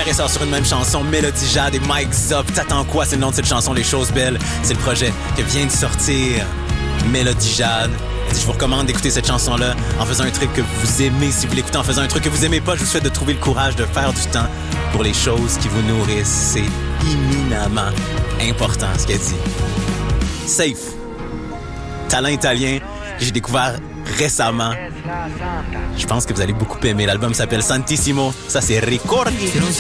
frères et sœurs sur une même chanson, Mélodie Jade et Mike Zop. T'attends quoi? C'est le nom de cette chanson, Les Choses Belles. C'est le projet que vient de sortir Mélodie Jade. Je vous recommande d'écouter cette chanson-là en faisant un truc que vous aimez. Si vous l'écoutez en faisant un truc que vous aimez pas, je vous souhaite de trouver le courage de faire du temps pour les choses qui vous nourrissent. C'est éminemment important ce qu'elle dit. Safe. Talent italien, j'ai découvert récemment. Je pense que vous allez beaucoup aimer. L'album s'appelle Santissimo. Ça, c'est Ricordi.